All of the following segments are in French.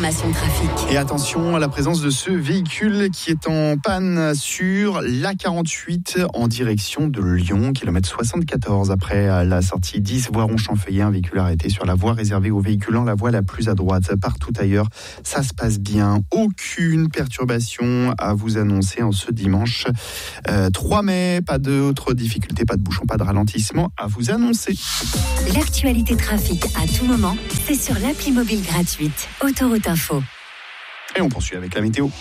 l'information trafic. Et attention à la présence de ce véhicule qui est en panne sur l'A48 en direction de Lyon, kilomètre 74 après la sortie 10 voie Ronchamp-Feuillet. Un véhicule arrêté sur la voie réservée aux véhiculants, la voie la plus à droite. Partout ailleurs, ça se passe bien. Aucune perturbation à vous annoncer en ce dimanche 3 mai. Pas d'autres difficultés, pas de bouchons, pas de ralentissement à vous annoncer. L'actualité trafic à tout moment, c'est sur l'appli mobile gratuite Autoroute Info. Et on poursuit avec la météo.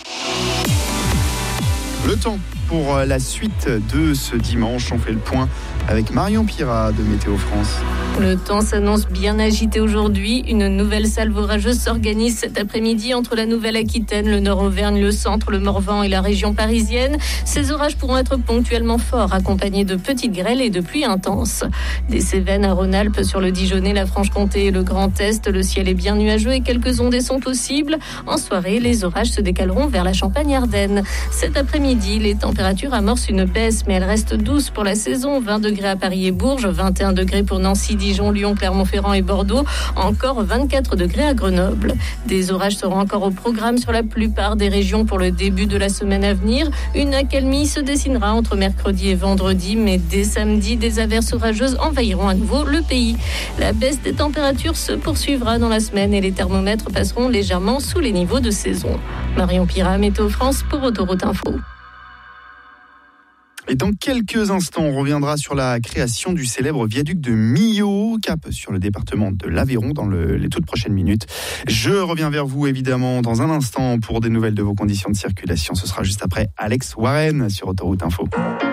Le temps pour la suite de ce dimanche. On fait le point avec Marion Pirat de Météo France. Le temps s'annonce bien agité aujourd'hui. Une nouvelle salve orageuse s'organise cet après-midi entre la Nouvelle-Aquitaine, le Nord-Auvergne, le centre, le Morvan et la région parisienne. Ces orages pourront être ponctuellement forts, accompagnés de petites grêles et de pluies intenses. Des Cévennes à Rhône-Alpes, sur le Dijonais, la Franche-Comté et le Grand Est, le ciel est bien nuageux et quelques ondées sont possibles. En soirée, les orages se décaleront vers la Champagne-Ardenne. Cet après-midi, les températures amorcent une baisse, mais elles restent douces pour la saison. 20 degrés à Paris et Bourges, 21 degrés pour Nancy, Dijon, Lyon, Clermont-Ferrand et Bordeaux, encore 24 degrés à Grenoble. Des orages seront encore au programme sur la plupart des régions pour le début de la semaine à venir. Une accalmie se dessinera entre mercredi et vendredi, mais dès samedi, des averses orageuses envahiront à nouveau le pays. La baisse des températures se poursuivra dans la semaine et les thermomètres passeront légèrement sous les niveaux de saison. Marion Pirat, Météo France pour Autoroute Info. Et dans quelques instants, on reviendra sur la création du célèbre viaduc de Millau, cap sur le département de l'Aveyron dans les toutes prochaines minutes. Je reviens vers vous évidemment dans un instant pour des nouvelles de vos conditions de circulation. Ce sera juste après Alex Warren sur Autoroute Info.